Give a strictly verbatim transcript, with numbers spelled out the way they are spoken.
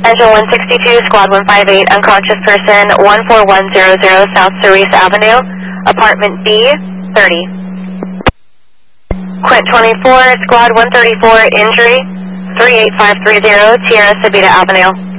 Engine one sixty-two, Squad one five eight, unconscious person, one four one zero zero South Cerise Avenue, apartment B, thirty. Quint twenty-four, Squad one thirty-four, injury, three eight five three zero, Tierra Sabita Avenue.